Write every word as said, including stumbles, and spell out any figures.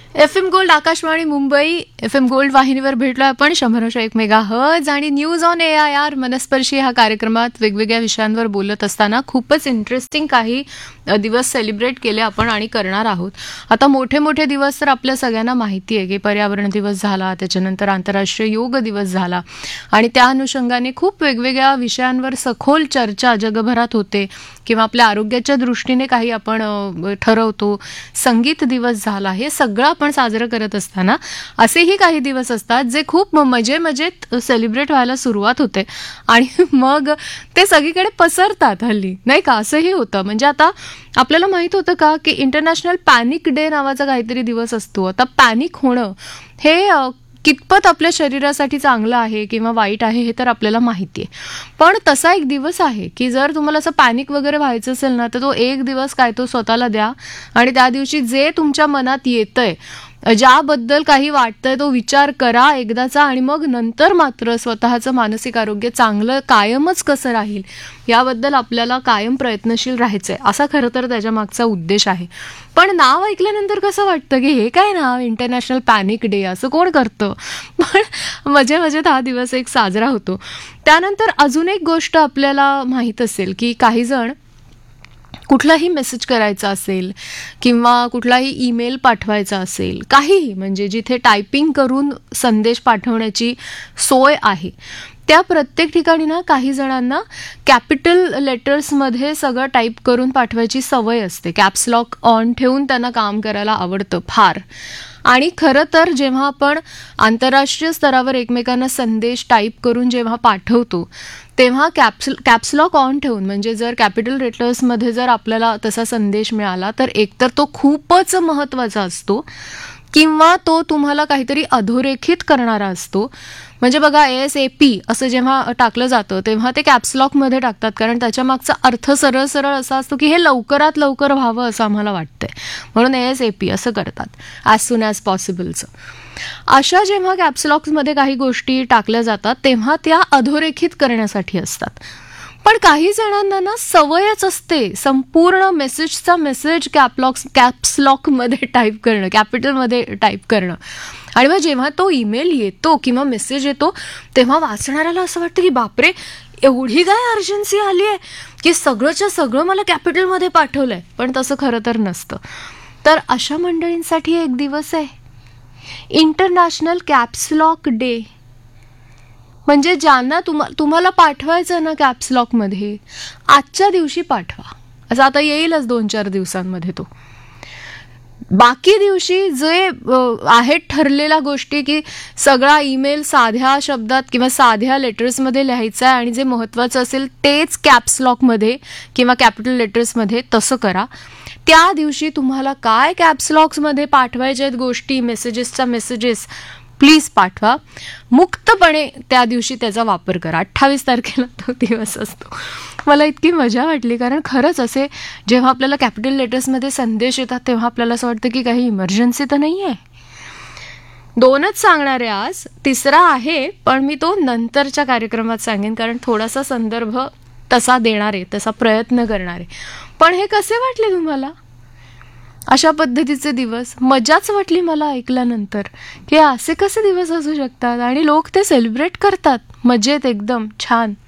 F M gold Akashvani Mumbai F M gold वाहिनीवर भेटलो आपण शंभरशे एक मेगा हर्ज आणि news on A I R मनस्पर्शी ह्या कार्यक्रमात वेगवेगळ्या विषयांवर बोलत असताना खूपच इंटरेस्टिंग काही दिवस सेलिब्रेट केले आपण आणि करणार आहोत. आता मोठे मोठे दिवस तर आपल्या सगळ्यांना माहिती आहे की पर्यावरण दिवस झाला, त्याच्यानंतर आंतरराष्ट्रीय योग दिवस झाला आणि त्या अनुषंगाने खूप वेगवेगळ्या विषयांवर सखोल चर्चा जगभरात होते किंवा आपल्या आरोग्याच्या दृष्टीने काही आपण ठरवतो. संगीत दिवस झाला. हे सगळं आपण साजरं करत असताना असेही काही दिवस असतात जे खूप मजे मजेत सेलिब्रेट व्हायला सुरुवात होते आणि मग ते सगळीकडे पसरतात हल्ली, नाही का? असंही होतं. म्हणजे आता आपल्याला माहित होतं का की इंटरनॅशनल पॅनिक डे नावाचा काहीतरी दिवस असतो. आता पॅनिक होणं हे कितपत आपल्या शरीरासाठी चांगलं आहे किंवा वाईट आहे हे तर आपल्याला माहिती आहे, पण तसा एक दिवस आहे की जर तुम्हाला असं पॅनिक वगैरे व्हायचं असेल ना तर तो एक दिवस काय तो स्वतःला द्या आणि त्या दिवशी जे तुमच्या मनात येतंय, ज्याबद्दल काही वाटतंय तो विचार करा एकदाचा आणि मग नंतर मात्र स्वतःचं मानसिक आरोग्य चांगलं कायमच कसं राहील याबद्दल आपल्याला कायम प्रयत्नशील राहायचंय, असा खरं तर त्याच्या मागचा उद्देश आहे. पण नाव ऐकल्यानंतर कसं वाटतं की हे काय नाव, इंटरनॅशनल पॅनिक डे, असं कोण करतं? पण मजे मजेत हा दिवस एक साजरा होतो. त्यानंतर अजून एक गोष्ट आपल्याला माहीत असेल की काही जण कुठलाही मेसेज करायचा असेल किंवा कुठलाही ईमेल पाठवायचा असेल, काहीही म्हणजे जिथे टायपिंग करून संदेश पाठवण्याची सोय आहे त्या प्रत्येक ठिकाणी ना काही जणांना कॅपिटल लेटर्समध्ये सगळं टाईप करून पाठवायची सवय असते. कॅप्स लॉक ऑन ठेवून त्यांना काम करायला आवडतं फार. आणि खरं तर जेव्हा आपण आंतरराष्ट्रीय स्तरावर एकमेकांना संदेश टाईप करून जेव्हा पाठवतो तेव्हा कॅप्स कॅप्सलॉक ऑन ठेवून, म्हणजे जर कॅपिटल लेटर्समध्ये जर आपल्याला तसा संदेश मिळाला तर एकतर तो खूपच महत्त्वाचा असतो किंवा तो तुम्हाला काहीतरी अधोरेखित करणारा असतो. म्हणजे बघा, ए एस ए पी असं जेव्हा टाकलं जातं तेव्हा ते कॅप्सलॉकमध्ये टाकतात कारण त्याच्या मागचा अर्थ सरळ सरळ असा असतो की हे लवकरात लवकर व्हावं असं आम्हाला वाटतंय, म्हणून ए एस ए पी असं करतात, ॲज सून ॲज पॉसिबलचं. अशा जेव्हा कॅप्सलॉक्समध्ये काही गोष्टी टाकल्या जातात तेव्हा त्या अधोरेखित करण्यासाठी असतात. पण काही जणांना ना सवयच असते संपूर्ण मेसेजचा मेसेज कॅपलॉक्स कॅप्सलॉकमध्ये टाईप करणं, कॅपिटलमध्ये टाईप करणं. आणि मग जेव्हा तो ईमेल येतो किंवा मेसेज येतो तेव्हा वाचणाऱ्याला असं वाटतं की बापरे, एवढी काय अर्जन्सी आली आहे की सगळंच्या सगळं मला कॅपिटलमध्ये पाठवलंय. पण तसं खरं तर नसतं. तर अशा मंडळींसाठी एक दिवस आहे इंटरनॅशनल कॅप्सलॉक डे. म्हणजे ज्यांना तुम्हा तुम्हाला पाठवायचं ना कॅप्सलॉकमध्ये, आजच्या दिवशी पाठवा. असं आता येईलच दोन चार दिवसांमध्ये तो. बाकी दिवशी जे आहेत ठरलेल्या गोष्टी की सगळा ईमेल साध्या शब्दात किंवा साध्या लेटर्समध्ये लिहायचा आहे आणि जे महत्त्वाचं असेल तेच कॅप्सलॉकमध्ये किंवा कॅपिटल लेटर्समध्ये तसं करा. त्या दिवशी तुम्हाला काय कॅप्सलॉक्समध्ये पाठवायच्या आहेत गोष्टी, मेसेजेसच्या मेसेजेस, प्लीज पाठवा. मुक्तपणे त्या दिवशी त्याचा वापर करा. अठ्ठावीस तारखेला तो दिवस असतो. मला इतकी मजा वाटली कारण खरंच असे जेव्हा आपल्याला कॅपिटल लेटर्समध्ये संदेश येतात तेव्हा आपल्याला असं वाटतं की काही इमर्जन्सी तर नाही आहे. दोनच सांगणार आहे आज, तिसरा आहे पण मी तो नंतरच्या कार्यक्रमात सांगेन कारण थोडासा संदर्भ तसा देणार आहे, तसा प्रयत्न करणार आहे. पण हे कसे वाटले तुम्हाला अशा पद्धतीचे दिवस? मजाच वाटली मला ऐकल्यानंतर की असे कसे दिवस असू शकतात आणि लोक ते सेलिब्रेट करतात मजेत, एकदम छान.